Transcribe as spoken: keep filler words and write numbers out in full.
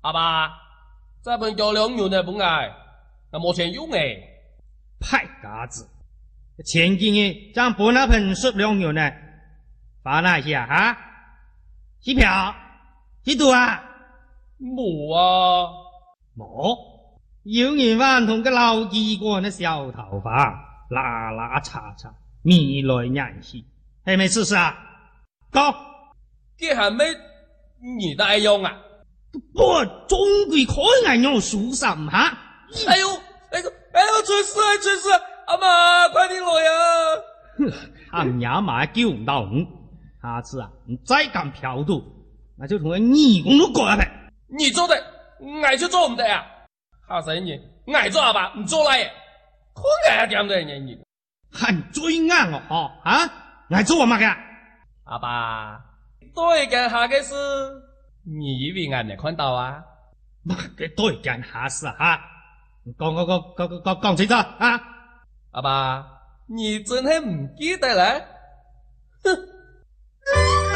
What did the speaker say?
阿爸，这盆叫两元的本来，那没钱用诶。 派嘎子，前几日将搬那盆十两元呢，放哪些啊？哈？机票？几多啊？ 冇啊， 冇。有人玩同个老几个那小头发，拉拉叉叉，眉来眼去，系咪事实啊？讲， 这还没你的爱用啊？ 不，总归可以爱用书上哈。 哎呦，哎呦，哎呦，出事啊，出事啊！阿妈，快点来啊！ 哼，俺娘妈叫唔到你，下次啊，你再敢嫖赌，那就同个义工都过来呗。 你做的，我就做唔得啊！吓死你！我做阿爸，唔做啦耶！可爱点的你你。 喊最硬哦，哦啊，我做乜嘅？ 阿爸，对干下嘅事，你以为俺没看到啊？ 乜嘅对干下事啊？哈，讲讲讲讲讲讲清楚啊！ 阿爸，你真系唔记得啦？哼！